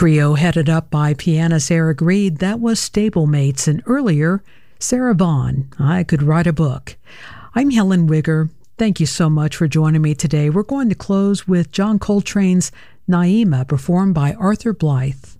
trio headed up by pianist Eric Reed, that was Stablemates, and earlier, Sarah Vaughan, I Could Write a Book. I'm Helen Wigger. Thank you so much for joining me today. We're going to close with John Coltrane's Naima, performed by Arthur Blythe.